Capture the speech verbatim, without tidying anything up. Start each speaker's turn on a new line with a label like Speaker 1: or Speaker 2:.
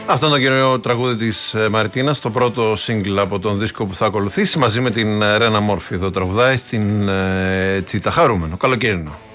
Speaker 1: Αυτό είναι το καινούριο τραγούδι της Μαριτίνας, το πρώτο σύγκλ από τον δίσκο που θα ακολουθήσει, μαζί με την Ρένα Μόρφη. Εδώ τραγουδάει στην ε, Τσίτα, χαρούμενο, καλοκαιρινό.